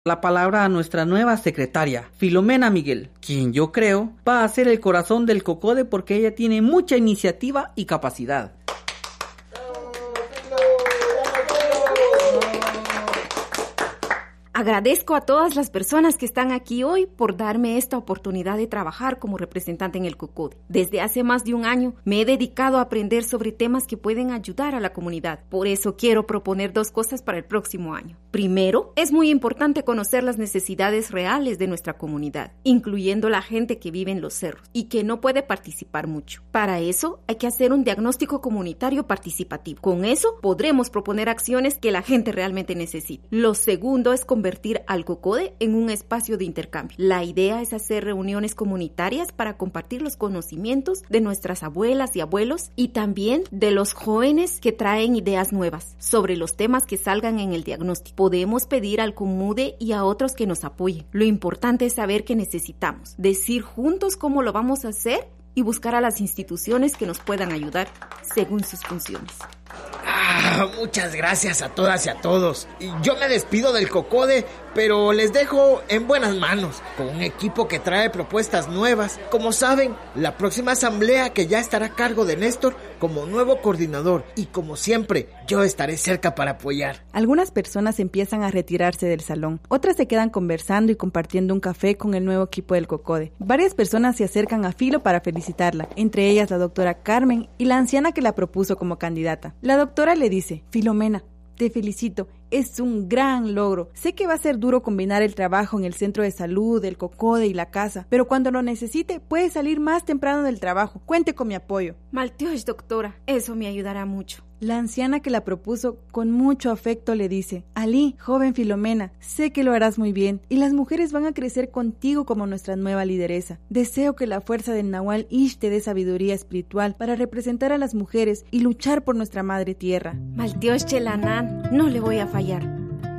la palabra a nuestra nueva secretaria, Filomena Miguel, quien yo creo va a ser el corazón del COCODE porque ella tiene mucha iniciativa y capacidad. Agradezco a todas las personas que están aquí hoy por darme esta oportunidad de trabajar como representante en el COCODE. Desde hace más de un año me he dedicado a aprender sobre temas que pueden ayudar a la comunidad. Por eso quiero proponer 2 cosas para el próximo año. Primero, es muy importante conocer las necesidades reales de nuestra comunidad, incluyendo la gente que vive en los cerros y que no puede participar mucho. Para eso hay que hacer un diagnóstico comunitario participativo. Con eso podremos proponer acciones que la gente realmente necesita. Lo segundo es convertir al COCODE en un espacio de intercambio. La idea es hacer reuniones comunitarias para compartir los conocimientos de nuestras abuelas y abuelos y también de los jóvenes que traen ideas nuevas sobre los temas que salgan en el diagnóstico. Podemos pedir al COMUDE y a otros que nos apoyen. Lo importante es saber qué necesitamos, decir juntos cómo lo vamos a hacer y buscar a las instituciones que nos puedan ayudar según sus funciones. Muchas gracias a todas y a todos. Yo me despido del COCODE, pero les dejo en buenas manos, con un equipo que trae propuestas nuevas. Como saben, la próxima asamblea que ya estará a cargo de Néstor como nuevo coordinador, y como siempre, yo estaré cerca para apoyar. Algunas personas empiezan a retirarse del salón, otras se quedan conversando y compartiendo un café con el nuevo equipo del COCODE. Varias personas se acercan a Filo para felicitarla, entre ellas la doctora Carmen y la anciana que la propuso como candidata. La doctora le dice: Filomena, te felicito, es un gran logro. Sé que va a ser duro combinar el trabajo en el centro de salud, el COCODE y la casa, pero cuando lo necesite puede salir más temprano del trabajo. Cuente con mi apoyo. Maltiosh, doctora, eso me ayudará mucho. La anciana que la propuso con mucho afecto le dice: Alí, joven Filomena, sé que lo harás muy bien y las mujeres van a crecer contigo como nuestra nueva lideresa. Deseo que la fuerza del Nahual Ish te dé sabiduría espiritual para representar a las mujeres y luchar por nuestra madre tierra. Maltiosh Chelanan, no le voy a fallar.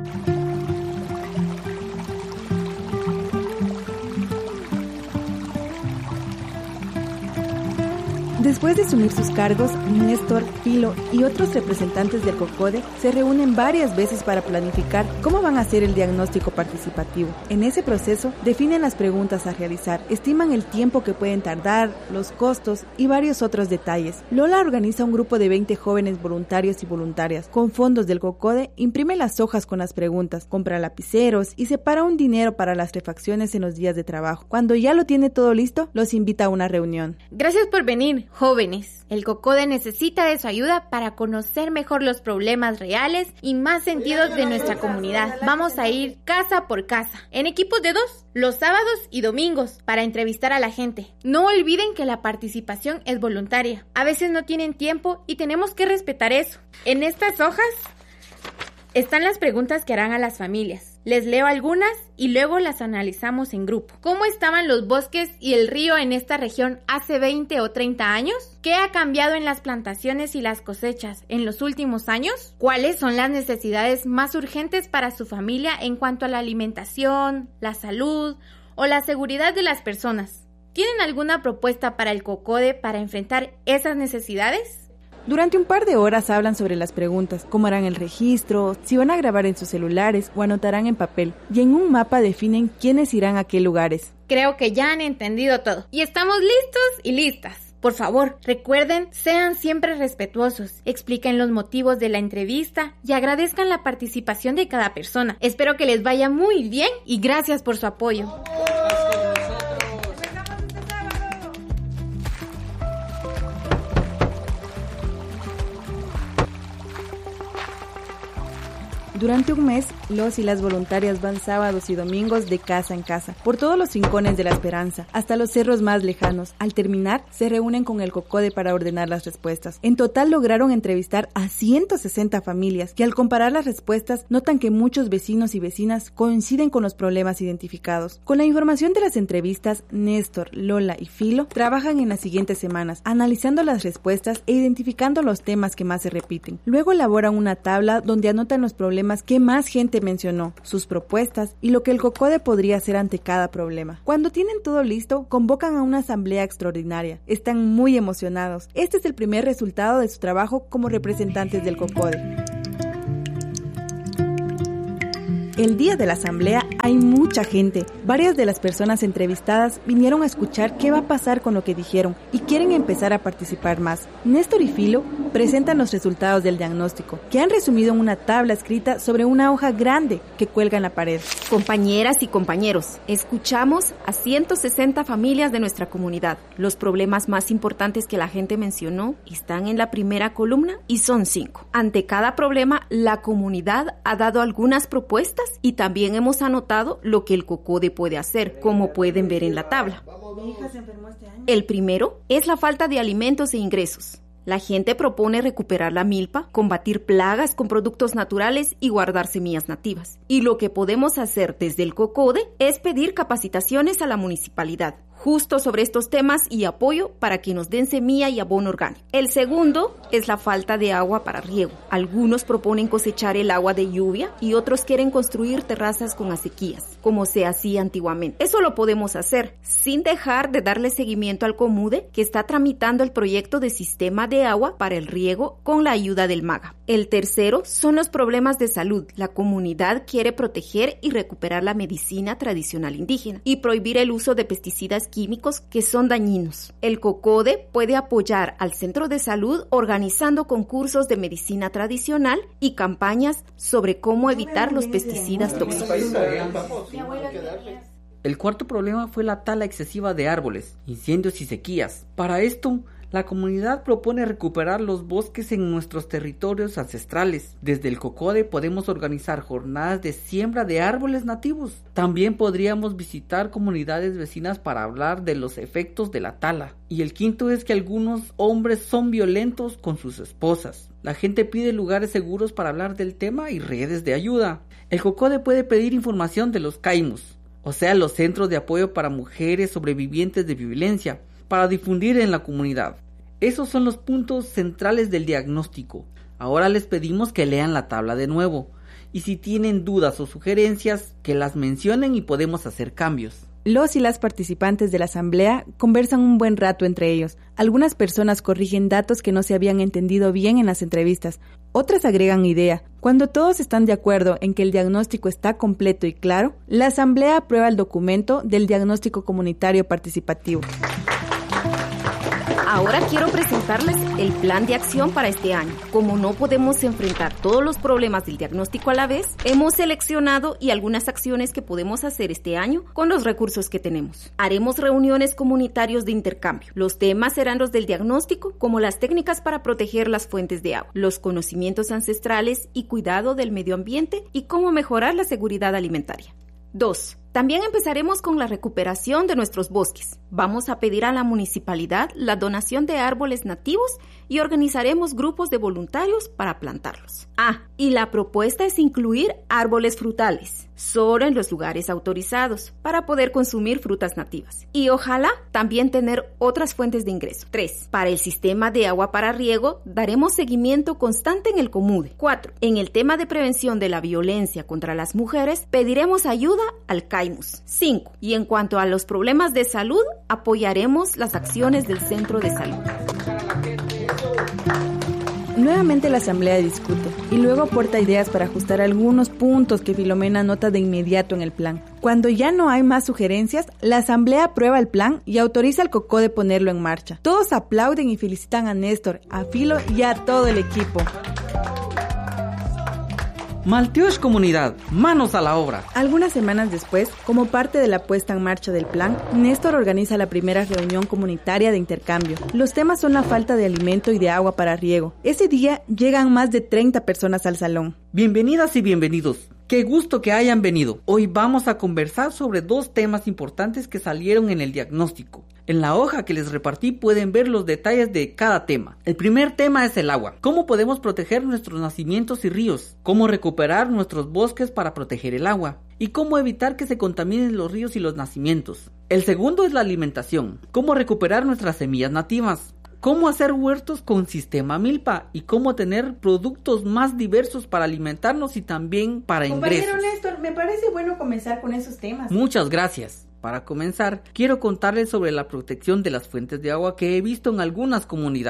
Después de asumir sus cargos, Néstor, Filo y otros representantes del COCODE se reúnen varias veces para planificar cómo van a hacer el diagnóstico participativo. En ese proceso, definen las preguntas a realizar, estiman el tiempo que pueden tardar, los costos y varios otros detalles. Lola organiza un grupo de 20 jóvenes voluntarios y voluntarias. Con fondos del COCODE, imprime las hojas con las preguntas, compra lapiceros y separa un dinero para las refacciones en los días de trabajo. Cuando ya lo tiene todo listo, los invita a una reunión. Gracias por venir, jóvenes. El COCODE necesita de su ayuda para conocer mejor los problemas reales y más sentidos de nuestra comunidad. Vamos a ir casa por casa, en equipos de 2, los sábados y domingos, para entrevistar a la gente. No olviden que la participación es voluntaria. A veces no tienen tiempo y tenemos que respetar eso. En estas hojas están las preguntas que harán a las familias. Les leo algunas y luego las analizamos en grupo. ¿Cómo estaban los bosques y el río en esta región hace 20 o 30 años? ¿Qué ha cambiado en las plantaciones y las cosechas en los últimos años? ¿Cuáles son las necesidades más urgentes para su familia en cuanto a la alimentación, la salud o la seguridad de las personas? ¿Tienen alguna propuesta para el COCODE para enfrentar esas necesidades? Durante un par de horas hablan sobre las preguntas, cómo harán el registro, si van a grabar en sus celulares o anotarán en papel, y en un mapa definen quiénes irán a qué lugares. Creo que ya han entendido todo y estamos listos y listas. Por favor, recuerden, sean siempre respetuosos, expliquen los motivos de la entrevista y agradezcan la participación de cada persona. Espero que les vaya muy bien y gracias por su apoyo. Durante un mes, los y las voluntarias van sábados y domingos de casa en casa, por todos los rincones de la Esperanza, hasta los cerros más lejanos. Al terminar, se reúnen con el COCODE para ordenar las respuestas. En total lograron entrevistar a 160 familias, que al comparar las respuestas, notan que muchos vecinos y vecinas coinciden con los problemas identificados. Con la información de las entrevistas, Néstor, Lola y Filo trabajan en las siguientes semanas, analizando las respuestas e identificando los temas que más se repiten. Luego elaboran una tabla donde anotan los problemas que más gente mencionó, sus propuestas y lo que el COCODE podría hacer ante cada problema. Cuando tienen todo listo, convocan a una asamblea extraordinaria. Están muy emocionados. Este es el primer resultado de su trabajo como representantes del COCODE. El día de la asamblea hay mucha gente. Varias de las personas entrevistadas vinieron a escuchar qué va a pasar con lo que dijeron y quieren empezar a participar más. Néstor y Filo presentan los resultados del diagnóstico, que han resumido en una tabla escrita sobre una hoja grande que cuelga en la pared. Compañeras y compañeros, escuchamos a 160 familias de nuestra comunidad. Los problemas más importantes que la gente mencionó están en la primera columna y son 5. Ante cada problema, la comunidad ha dado algunas propuestas y también hemos anotado lo que el COCODE puede hacer, como pueden ver en la tabla. Mi hija se enfermó este año. El primero es la falta de alimentos e ingresos. La gente propone recuperar la milpa, combatir plagas con productos naturales y guardar semillas nativas. Y lo que podemos hacer desde el COCODE es pedir capacitaciones a la municipalidad, justo sobre estos temas y apoyo para que nos den semilla y abono orgánico. El segundo es la falta de agua para riego. Algunos proponen cosechar el agua de lluvia y otros quieren construir terrazas con acequias, como se hacía antiguamente. Eso lo podemos hacer sin dejar de darle seguimiento al COMUDE, que está tramitando el proyecto de sistema de agua para el riego con la ayuda del MAGA. El tercero son los problemas de salud. La comunidad quiere proteger y recuperar la medicina tradicional indígena y prohibir el uso de pesticidas químicos que son dañinos. El COCODE puede apoyar al centro de salud organizando concursos de medicina tradicional y campañas sobre cómo evitar los pesticidas tóxicos. El cuarto problema fue la tala excesiva de árboles, incendios y sequías. Para esto, la comunidad propone recuperar los bosques en nuestros territorios ancestrales. Desde el COCODE podemos organizar jornadas de siembra de árboles nativos. También podríamos visitar comunidades vecinas para hablar de los efectos de la tala. Y el quinto es que algunos hombres son violentos con sus esposas. La gente pide lugares seguros para hablar del tema y redes de ayuda. El COCODE puede pedir información de los CAIMUS, o sea, los centros de apoyo para mujeres sobrevivientes de violencia, para difundir en la comunidad. Esos son los puntos centrales del diagnóstico. Ahora les pedimos que lean la tabla de nuevo y si tienen dudas o sugerencias, que las mencionen y podemos hacer cambios. Los y las participantes de la asamblea conversan un buen rato entre ellos. Algunas personas corrigen datos que no se habían entendido bien en las entrevistas. Otras agregan idea. Cuando todos están de acuerdo en que el diagnóstico está completo y claro, la asamblea aprueba el documento del diagnóstico comunitario participativo. Ahora quiero presentarles el plan de acción para este año. Como no podemos enfrentar todos los problemas del diagnóstico a la vez, hemos seleccionado y algunas acciones que podemos hacer este año con los recursos que tenemos. Haremos reuniones comunitarios de intercambio. Los temas serán los del diagnóstico, como las técnicas para proteger las fuentes de agua, los conocimientos ancestrales y cuidado del medio ambiente y cómo mejorar la seguridad alimentaria. 2. También empezaremos con la recuperación de nuestros bosques. Vamos a pedir a la municipalidad la donación de árboles nativos y organizaremos grupos de voluntarios para plantarlos. Y la propuesta es incluir árboles frutales, solo en los lugares autorizados, para poder consumir frutas nativas. Y ojalá también tener otras fuentes de ingreso. 3. Para el sistema de agua para riego, daremos seguimiento constante en el COMUDE. 4. En el tema de prevención de la violencia contra las mujeres, pediremos ayuda al CAIMUS. 5. Y en cuanto a los problemas de salud, apoyaremos las acciones del centro de salud. Nuevamente la asamblea discute y luego aporta ideas para ajustar algunos puntos que Filomena anota de inmediato en el plan. Cuando ya no hay más sugerencias, la asamblea aprueba el plan y autoriza al COCODE ponerlo en marcha. Todos aplauden y felicitan a Néstor, a Filo y a todo el equipo. Maltiosh comunidad, manos a la obra. Algunas semanas después, como parte de la puesta en marcha del plan, Néstor organiza la primera reunión comunitaria de intercambio. Los temas son la falta de alimento y de agua para riego. Ese día llegan más de 30 personas al salón. Bienvenidas y bienvenidos. Qué gusto que hayan venido. Hoy vamos a conversar sobre 2 temas importantes que salieron en el diagnóstico. En la hoja que les repartí pueden ver los detalles de cada tema. El primer tema es el agua. ¿Cómo podemos proteger nuestros nacimientos y ríos? ¿Cómo recuperar nuestros bosques para proteger el agua? ¿Y cómo evitar que se contaminen los ríos y los nacimientos? El segundo es la alimentación. ¿Cómo recuperar nuestras semillas nativas? ¿Cómo hacer huertos con sistema milpa? Y cómo tener productos más diversos para alimentarnos y también para ingresos. Compañero Néstor, me parece bueno comenzar con esos temas. Muchas gracias. Para comenzar, quiero contarles sobre la protección de las fuentes de agua que he visto en algunas comunidades.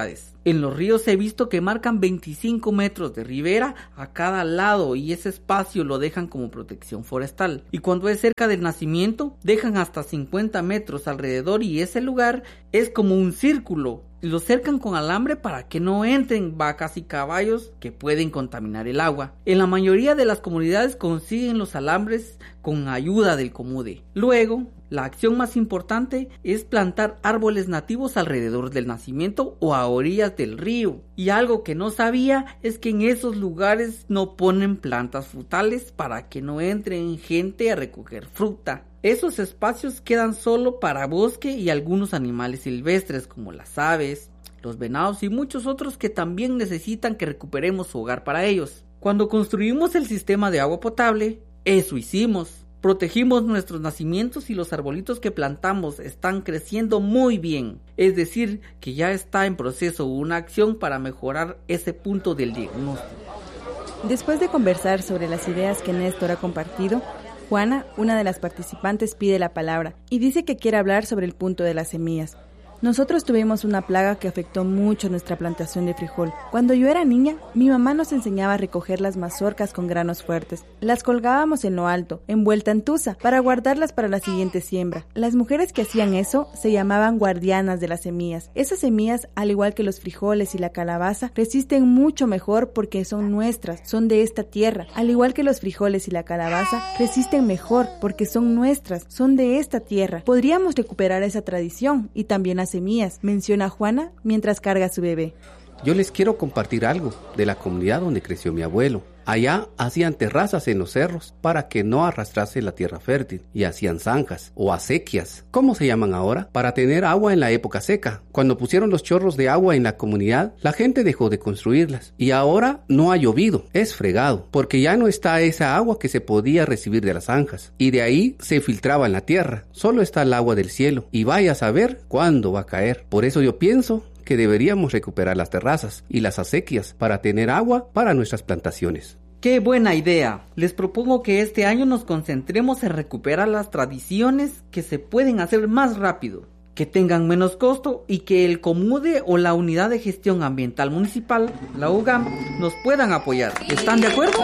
En los ríos he visto que marcan 25 metros de ribera a cada lado y ese espacio lo dejan como protección forestal. Y cuando es cerca del nacimiento, dejan hasta 50 metros alrededor y ese lugar es como un círculo. Lo cercan con alambre para que no entren vacas y caballos que pueden contaminar el agua. En la mayoría de las comunidades consiguen los alambres con ayuda del Comude. Luego, la acción más importante es plantar árboles nativos alrededor del nacimiento o a orillas del río. Y algo que no sabía es que en esos lugares no ponen plantas frutales para que no entren gente a recoger fruta. Esos espacios quedan solo para bosque y algunos animales silvestres como las aves, los venados y muchos otros que también necesitan que recuperemos su hogar para ellos. Cuando construimos el sistema de agua potable, eso hicimos. Protegimos nuestros nacimientos y los arbolitos que plantamos están creciendo muy bien. Es decir, que ya está en proceso una acción para mejorar ese punto del diagnóstico. Después de conversar sobre las ideas que Néstor ha compartido, Juana, una de las participantes, pide la palabra y dice que quiere hablar sobre el punto de las semillas. Nosotros tuvimos una plaga que afectó mucho nuestra plantación de frijol. Cuando yo era niña, mi mamá nos enseñaba a recoger las mazorcas con granos fuertes. Las colgábamos en lo alto, envuelta en tusa, para guardarlas para la siguiente siembra. Las mujeres que hacían eso se llamaban guardianas de las semillas. Esas semillas, al igual que los frijoles y la calabaza, resisten mucho mejor porque son nuestras, son de esta tierra. Al igual que los frijoles y la calabaza, resisten mejor porque son nuestras, son de esta tierra. Podríamos recuperar esa tradición y también las semillas, menciona Juana mientras carga a su bebé. Yo les quiero compartir algo de la comunidad donde creció mi abuelo. Allá hacían terrazas en los cerros para que no arrastrase la tierra fértil y hacían zanjas o acequias, ¿cómo se llaman ahora? Para tener agua en la época seca. Cuando pusieron los chorros de agua en la comunidad, la gente dejó de construirlas y ahora no ha llovido, es fregado, porque ya no está esa agua que se podía recibir de las zanjas y de ahí se filtraba en la tierra. Solo está el agua del cielo y vaya a saber cuándo va a caer. Por eso yo pienso que deberíamos recuperar las terrazas y las acequias para tener agua para nuestras plantaciones. ¡Qué buena idea! Les propongo que este año nos concentremos en recuperar las tradiciones que se pueden hacer más rápido, que tengan menos costo y que el Comude o la Unidad de Gestión Ambiental Municipal, la UGAM, nos puedan apoyar. ¿Están de acuerdo?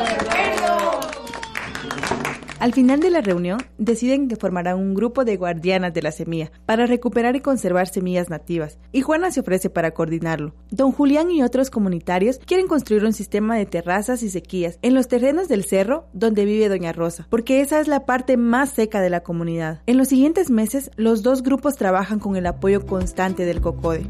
Al final de la reunión, deciden que formarán un grupo de guardianas de la semilla para recuperar y conservar semillas nativas, y Juana se ofrece para coordinarlo. Don Julián y otros comunitarios quieren construir un sistema de terrazas y sequías en los terrenos del cerro donde vive Doña Rosa, porque esa es la parte más seca de la comunidad. En los siguientes meses, los dos grupos trabajan con el apoyo constante del COCODE.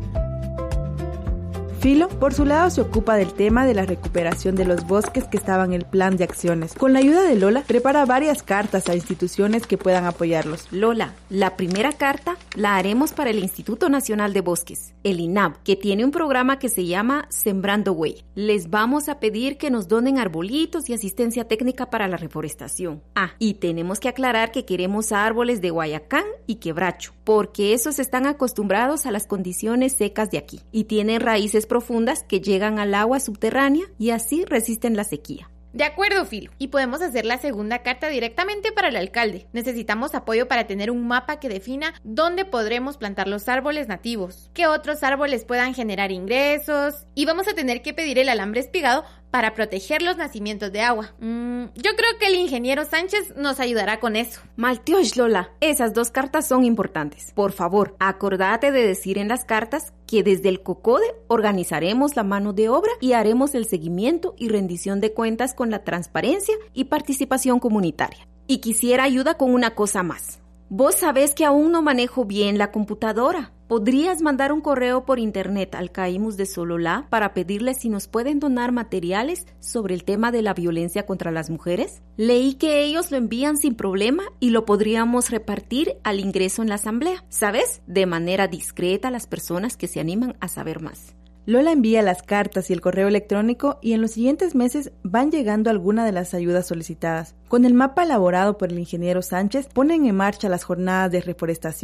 Filo, por su lado, se ocupa del tema de la recuperación de los bosques que estaban en el plan de acciones. Con la ayuda de Lola, prepara varias cartas a instituciones que puedan apoyarlos. Lola, la primera carta la haremos para el Instituto Nacional de Bosques, el INAB, que tiene un programa que se llama Sembrando Huella. Les vamos a pedir que nos donen arbolitos y asistencia técnica para la reforestación. Y tenemos que aclarar que queremos árboles de Guayacán y quebracho, porque esos están acostumbrados a las condiciones secas de aquí y tienen raíces profundas que llegan al agua subterránea y así resisten la sequía. De acuerdo, Filo. Y podemos hacer la segunda carta directamente para el alcalde. Necesitamos apoyo para tener un mapa que defina dónde podremos plantar los árboles nativos, qué otros árboles puedan generar ingresos, y vamos a tener que pedir el alambre espigado para proteger los nacimientos de agua. Yo creo que el ingeniero Sánchez nos ayudará con eso. Maltiosh, Lola, esas dos cartas son importantes. Por favor, acordate de decir en las cartas que desde el COCODE organizaremos la mano de obra y haremos el seguimiento y rendición de cuentas con la transparencia y participación comunitaria. Y quisiera ayuda con una cosa más. Vos sabés que aún no manejo bien la computadora. ¿Podrías mandar un correo por internet al CAIMUS de Sololá para pedirles si nos pueden donar materiales sobre el tema de la violencia contra las mujeres? Leí que ellos lo envían sin problema y lo podríamos repartir al ingreso en la asamblea, ¿sabes? De manera discreta a las personas que se animan a saber más. Lola envía las cartas y el correo electrónico y en los siguientes meses van llegando algunas de las ayudas solicitadas. Con el mapa elaborado por el ingeniero Sánchez, ponen en marcha las jornadas de reforestación.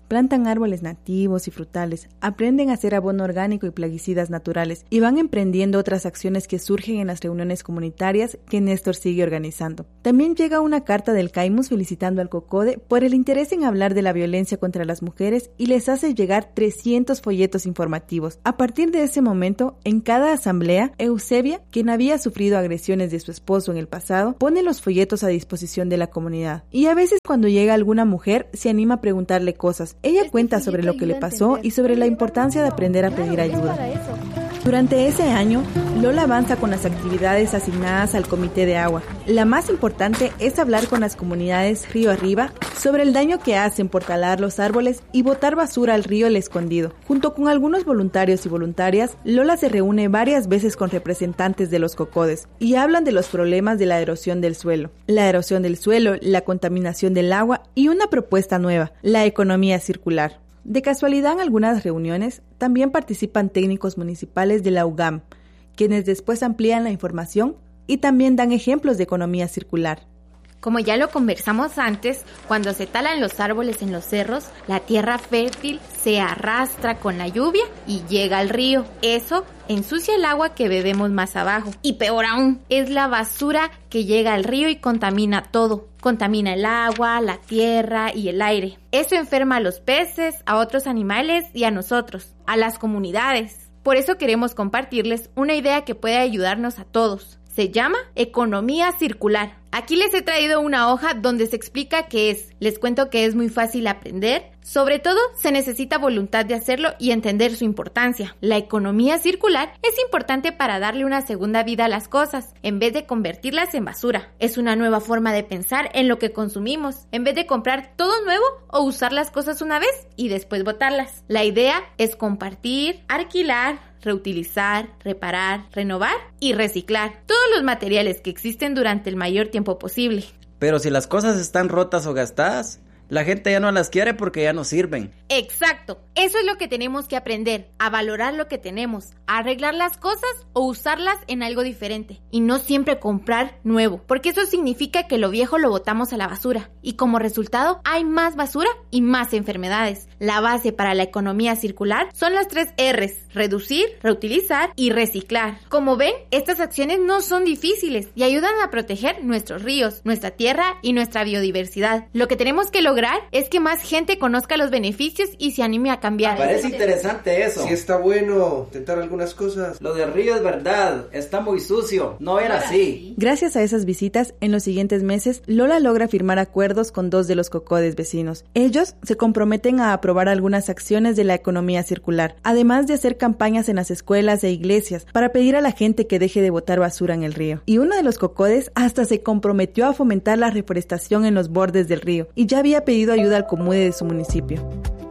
plantan árboles nativos y frutales, aprenden a hacer abono orgánico y plaguicidas naturales y van emprendiendo otras acciones que surgen en las reuniones comunitarias que Néstor sigue organizando. También llega una carta del Caimus felicitando al COCODE por el interés en hablar de la violencia contra las mujeres y les hace llegar 300 folletos informativos. A partir de ese momento, en cada asamblea, Eusebia, quien había sufrido agresiones de su esposo en el pasado, pone los folletos a disposición de la comunidad. Y a veces cuando llega alguna mujer, se anima a preguntarle cosas. Ella cuenta sobre lo que le pasó y sobre la importancia de aprender a pedir ayuda. Durante ese año, Lola avanza con las actividades asignadas al Comité de Agua. La más importante es hablar con las comunidades río arriba sobre el daño que hacen por talar los árboles y botar basura al río El Escondido. Junto con algunos voluntarios y voluntarias, Lola se reúne varias veces con representantes de los COCODES y hablan de los problemas de la erosión del suelo. La erosión del suelo, la contaminación del agua y una propuesta nueva, la economía circular. De casualidad, en algunas reuniones también participan técnicos municipales de la UGAM, quienes después amplían la información y también dan ejemplos de economía circular. Como ya lo conversamos antes, cuando se talan los árboles en los cerros, la tierra fértil se arrastra con la lluvia y llega al río. Eso ensucia el agua que bebemos más abajo. Y peor aún, es la basura que llega al río y contamina todo. Contamina el agua, la tierra y el aire. Eso enferma a los peces, a otros animales y a nosotros, a las comunidades. Por eso queremos compartirles una idea que puede ayudarnos a todos. Se llama economía circular. Aquí les he traído una hoja donde se explica qué es. Les cuento que es muy fácil aprender. Sobre todo, se necesita voluntad de hacerlo y entender su importancia. La economía circular es importante para darle una segunda vida a las cosas, en vez de convertirlas en basura. Es una nueva forma de pensar en lo que consumimos, en vez de comprar todo nuevo o usar las cosas una vez y después botarlas. La idea es compartir, alquilar, reutilizar, reparar, renovar y reciclar todos los materiales que existen durante el mayor tiempo posible. Pero si las cosas están rotas o gastadas, la gente ya no las quiere porque ya no sirven. Exacto, eso es lo que tenemos que aprender, a valorar lo que tenemos, a arreglar las cosas o usarlas en algo diferente y no siempre comprar nuevo, porque eso significa que lo viejo lo botamos a la basura y como resultado hay más basura y más enfermedades. La base para la economía circular son las 3 R's, reducir, reutilizar y reciclar. Como ven, estas acciones no son difíciles y ayudan a proteger nuestros ríos, nuestra tierra y nuestra biodiversidad. Lo que tenemos que lograr es que más gente conozca los beneficios y se anime a cambiar. Parece interesante eso. Sí, está bueno intentar algunas cosas. Lo del río es verdad, está muy sucio, no era así. Gracias a esas visitas, en los siguientes meses, Lola logra firmar acuerdos con 2 de los COCODES vecinos. Ellos se comprometen a aprobar algunas acciones de la economía circular, además de hacer campañas en las escuelas e iglesias para pedir a la gente que deje de botar basura en el río. Y uno de los COCODES hasta se comprometió a fomentar la reforestación en los bordes del río y ya había pedido ayuda al COMUDE de su municipio.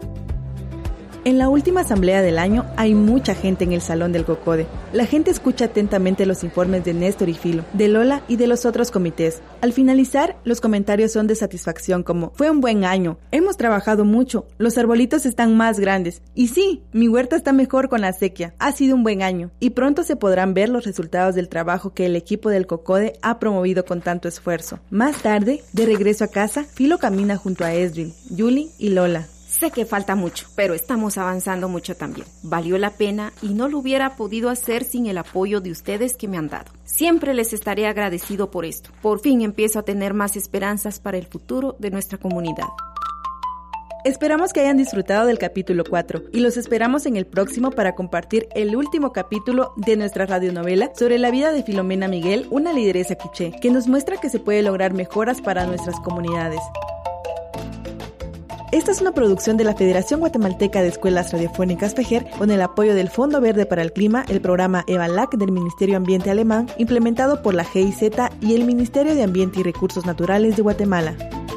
En la última asamblea del año hay mucha gente en el salón del COCODE. La gente escucha atentamente los informes de Néstor y Filo, de Lola y de los otros comités. Al finalizar, los comentarios son de satisfacción como: fue un buen año, hemos trabajado mucho, los arbolitos están más grandes. Y sí, mi huerta está mejor con la sequía, ha sido un buen año. Y pronto se podrán ver los resultados del trabajo que el equipo del COCODE ha promovido con tanto esfuerzo. Más tarde, de regreso a casa, Filo camina junto a Esdril, Yuli y Lola. Sé que falta mucho, pero estamos avanzando mucho también. Valió la pena y no lo hubiera podido hacer sin el apoyo de ustedes que me han dado. Siempre les estaré agradecido por esto. Por fin empiezo a tener más esperanzas para el futuro de nuestra comunidad. Esperamos que hayan disfrutado del capítulo 4 y los esperamos en el próximo para compartir el último capítulo de nuestra radionovela sobre la vida de Filomena Miguel, una lideresa quiché, que nos muestra que se puede lograr mejoras para nuestras comunidades. Esta es una producción de la Federación Guatemalteca de Escuelas Radiofónicas FEGER con el apoyo del Fondo Verde para el Clima, el programa EVALAC del Ministerio Ambiente Alemán, implementado por la GIZ y el Ministerio de Ambiente y Recursos Naturales de Guatemala.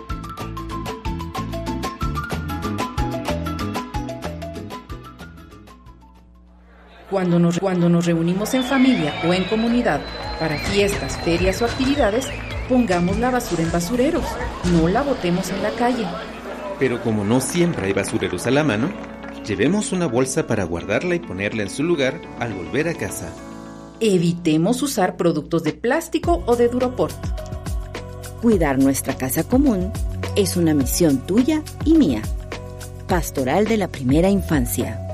Cuando nos reunimos en familia o en comunidad para fiestas, ferias o actividades, pongamos la basura en basureros, no la botemos en la calle. Pero como no siempre hay basureros a la mano, llevemos una bolsa para guardarla y ponerla en su lugar al volver a casa. Evitemos usar productos de plástico o de duroport. Cuidar nuestra casa común es una misión tuya y mía. Pastoral de la Primera Infancia.